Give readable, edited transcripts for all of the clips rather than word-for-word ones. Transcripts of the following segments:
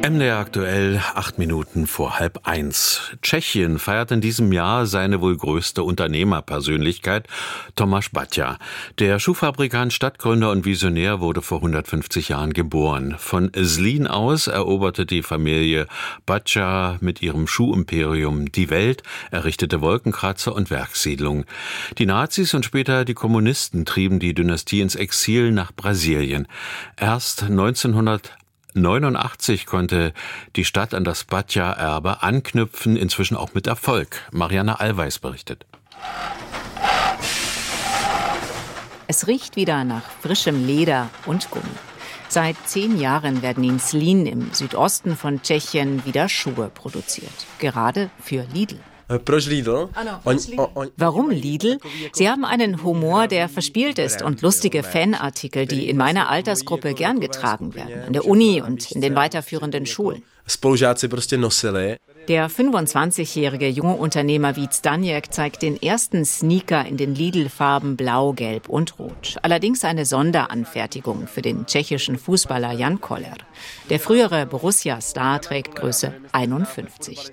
MDR aktuell 1:08. Tschechien feiert in diesem Jahr seine wohl größte Unternehmerpersönlichkeit, Tomáš Baťa. Der Schuhfabrikant, Stadtgründer und Visionär wurde vor 150 Jahren geboren. Von Zlín aus eroberte die Familie Baťa mit ihrem Schuhimperium die Welt, errichtete Wolkenkratzer und Werkssiedlungen. Die Nazis und später die Kommunisten trieben die Dynastie ins Exil nach Brasilien. Erst 1989 konnte die Stadt an das Baťa-Erbe anknüpfen, inzwischen auch mit Erfolg. Marianne Allweis berichtet. Es riecht wieder nach frischem Leder und Gummi. Seit 10 Jahren werden in Zlín im Südosten von Tschechien wieder Schuhe produziert. Gerade für Lidl. Warum Lidl? Sie haben einen Humor, der verspielt ist und lustige Fanartikel, die in meiner Altersgruppe gern getragen werden, an der Uni und in den weiterführenden Schulen. Der 25-jährige junge Unternehmer Vít Staněk zeigt den ersten Sneaker in den Lidl-Farben Blau, Gelb und Rot. Allerdings eine Sonderanfertigung für den tschechischen Fußballer Jan Koller. Der frühere Borussia-Star trägt Größe 51.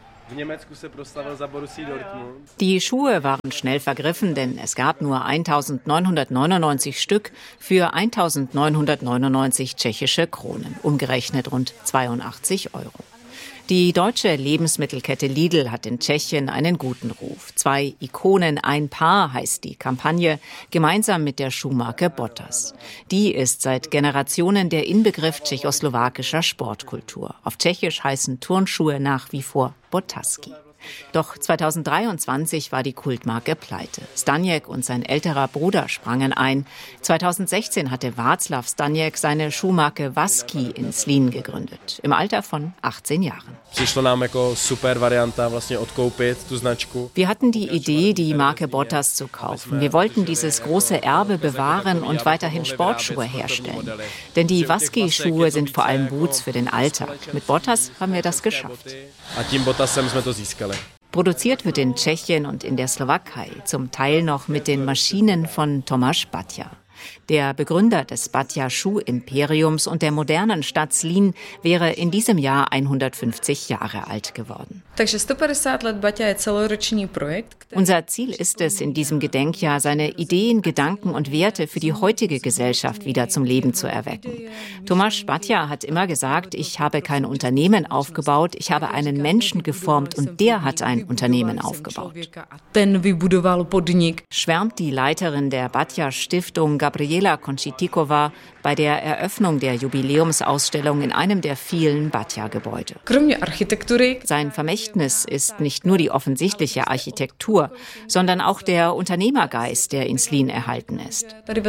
Die Schuhe waren schnell vergriffen, denn es gab nur 1.999 Stück für 1.999 tschechische Kronen, umgerechnet rund 82 Euro. Die deutsche Lebensmittelkette Lidl hat in Tschechien einen guten Ruf. 2 Ikonen, ein Paar heißt die Kampagne, gemeinsam mit der Schuhmarke Bottas. Die ist seit Generationen der Inbegriff tschechoslowakischer Sportkultur. Auf Tschechisch heißen Turnschuhe nach wie vor Botaski. Doch 2023 war die Kultmarke pleite. Staněk und sein älterer Bruder sprangen ein. 2016 hatte Václav Staněk seine Schuhmarke Vasky in Zlín gegründet, im Alter von 18 Jahren. Wir hatten die Idee, die Marke Bottas zu kaufen. Wir wollten dieses große Erbe bewahren und weiterhin Sportschuhe herstellen. Denn die Vasky-Schuhe sind vor allem Boots für den Alltag. Mit Bottas haben wir das geschafft. Produziert wird in Tschechien und in der Slowakei, zum Teil noch mit den Maschinen von Tomáš Baťa. Der Begründer des Baťa-Schuh-Imperiums und der modernen Stadt Zlín wäre in diesem Jahr 150 Jahre alt geworden. Unser Ziel ist es, in diesem Gedenkjahr seine Ideen, Gedanken und Werte für die heutige Gesellschaft wieder zum Leben zu erwecken. Tomáš Baťa hat immer gesagt, ich habe kein Unternehmen aufgebaut, ich habe einen Menschen geformt und der hat ein Unternehmen aufgebaut. Schwärmt die Leiterin der Baťa-Stiftung Gabriela Končitíková bei der Eröffnung der Jubiläumsausstellung in einem der vielen Baťa-Gebäude. Sein Vermächtnis ist nicht nur die offensichtliche Architektur, sondern auch der Unternehmergeist, der in Zlín erhalten ist.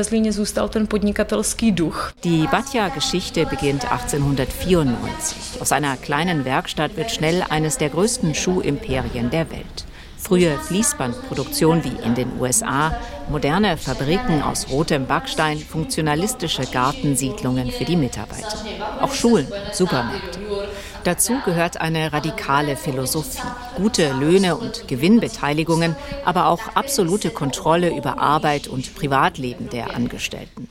Die Baťa-Geschichte beginnt 1894. Aus einer kleinen Werkstatt wird schnell eines der größten Schuhimperien der Welt. Frühe Fließbandproduktion wie in den USA, moderne Fabriken aus rotem Backstein, funktionalistische Gartensiedlungen für die Mitarbeiter. Auch Schulen, Supermärkte. Dazu gehört eine radikale Philosophie, gute Löhne und Gewinnbeteiligungen, aber auch absolute Kontrolle über Arbeit und Privatleben der Angestellten.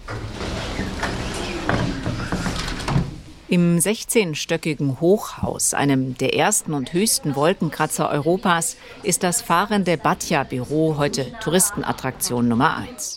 Im 16-stöckigen Hochhaus, einem der ersten und höchsten Wolkenkratzer Europas, ist das fahrende Baťa-Büro heute Touristenattraktion Nummer 1.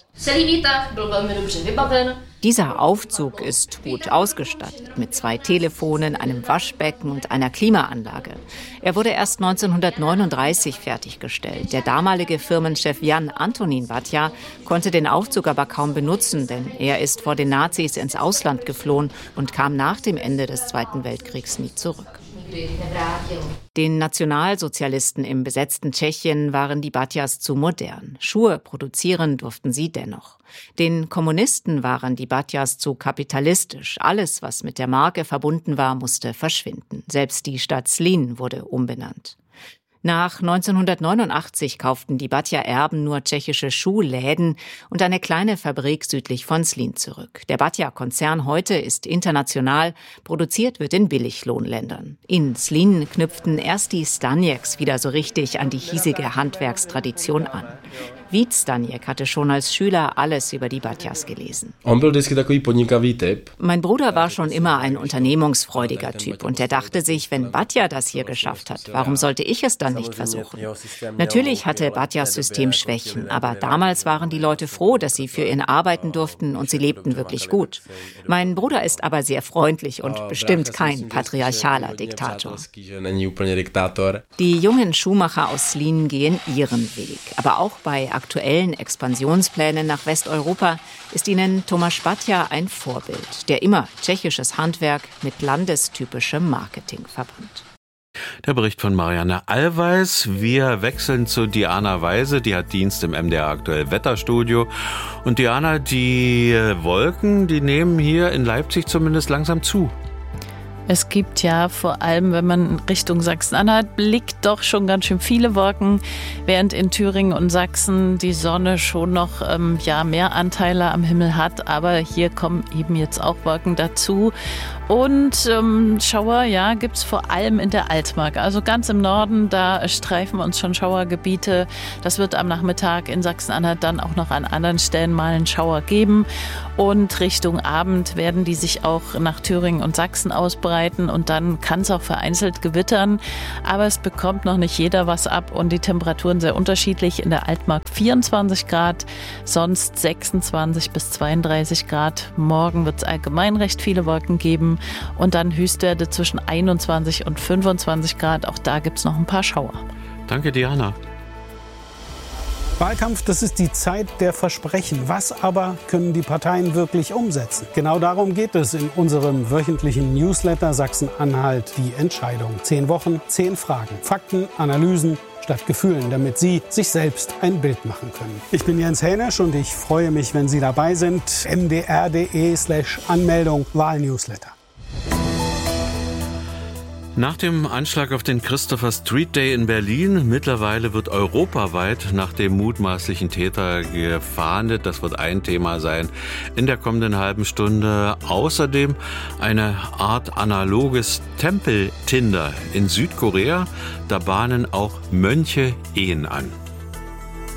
Dieser Aufzug ist gut ausgestattet mit 2 Telefonen, einem Waschbecken und einer Klimaanlage. Er wurde erst 1939 fertiggestellt. Der damalige Firmenchef Jan Antonín Baťa konnte den Aufzug aber kaum benutzen, denn er ist vor den Nazis ins Ausland geflohen und kam nach dem Ende des Zweiten Weltkriegs nie zurück. Den Nationalsozialisten im besetzten Tschechien waren die Baťas zu modern. Schuhe produzieren durften sie dennoch. Den Kommunisten waren die Baťas zu kapitalistisch. Alles, was mit der Marke verbunden war, musste verschwinden. Selbst die Stadt Zlín wurde umbenannt. Nach 1989 kauften die Baťa-Erben nur tschechische Schuhläden und eine kleine Fabrik südlich von Zlín zurück. Der Baťa-Konzern heute ist international, produziert wird in Billiglohnländern. In Zlín knüpften erst die Staněks wieder so richtig an die hiesige Handwerkstradition an. Vít Staněk hatte schon als Schüler alles über die Batjas gelesen. Mein Bruder war schon immer ein unternehmungsfreudiger Typ und er dachte sich, wenn Batja das hier geschafft hat, warum sollte ich es dann nicht versuchen? Natürlich hatte Batjas System Schwächen, aber damals waren die Leute froh, dass sie für ihn arbeiten durften und sie lebten wirklich gut. Mein Bruder ist aber sehr freundlich und bestimmt kein patriarchaler Diktator. Die jungen Schuhmacher aus Zlín gehen ihren Weg. Aber auch bei aktuellen Expansionsplänen nach Westeuropa ist ihnen Tomáš Baťa ein Vorbild, der immer tschechisches Handwerk mit landestypischem Marketing verband. Der Bericht von Marianne Allweis. Wir wechseln zu Diana Weise, die hat Dienst im MDR Aktuell Wetterstudio. Und Diana, die Wolken, die nehmen hier in Leipzig zumindest langsam zu. Es gibt ja vor allem, wenn man Richtung Sachsen-Anhalt blickt, doch schon ganz schön viele Wolken, während in Thüringen und Sachsen die Sonne schon noch mehr Anteile am Himmel hat. Aber hier kommen eben jetzt auch Wolken dazu. Und Schauer, gibt es vor allem in der Altmark. Also ganz im Norden, da streifen uns schon Schauergebiete. Das wird am Nachmittag in Sachsen-Anhalt dann auch noch an anderen Stellen mal einen Schauer geben. Und Richtung Abend werden die sich auch nach Thüringen und Sachsen ausbreiten. Und dann kann es auch vereinzelt gewittern. Aber es bekommt noch nicht jeder was ab. Und die Temperaturen sehr unterschiedlich. In der Altmark 24 Grad, sonst 26 bis 32 Grad. Morgen wird es allgemein recht viele Wolken geben. Und dann Höchstwerte zwischen 21 und 25 Grad. Auch da gibt es noch ein paar Schauer. Danke, Diana. Wahlkampf, das ist die Zeit der Versprechen. Was aber können die Parteien wirklich umsetzen? Genau darum geht es in unserem wöchentlichen Newsletter Sachsen-Anhalt die Entscheidung. 10 Wochen, 10 Fragen. Fakten, Analysen statt Gefühlen, damit Sie sich selbst ein Bild machen können. Ich bin Jens Hänisch und ich freue mich, wenn Sie dabei sind. mdr.de/Anmeldung Wahlnewsletter. Nach dem Anschlag auf den Christopher Street Day in Berlin, mittlerweile wird europaweit nach dem mutmaßlichen Täter gefahndet. Das wird ein Thema sein in der kommenden halben Stunde. Außerdem eine Art analoges Tempel-Tinder in Südkorea. Da bahnen auch Mönche Ehen an.